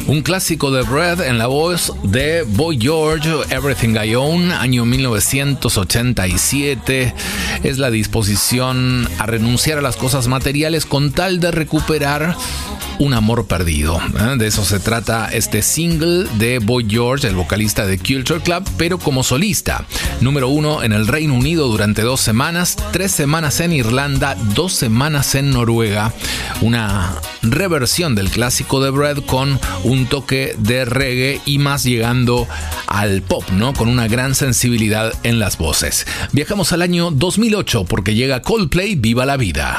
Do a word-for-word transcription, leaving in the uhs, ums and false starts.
Un clásico de Bread en la voz de Boy George, Everything I Own, año mil novecientos ochenta y siete. Es la disposición a renunciar a las cosas materiales con tal de recuperar un amor perdido. De eso se trata este single de Boy George, el vocalista de Culture Club, pero como solista. Número uno en el Reino Unido durante dos semanas, tres semanas en Irlanda, dos semanas en Noruega. Una reversión del clásico de Bread con un toque de reggae y más llegando al pop, ¿no? Con una gran sensibilidad en las voces. Viajamos al año dos mil ocho porque llega Coldplay, Viva la Vida.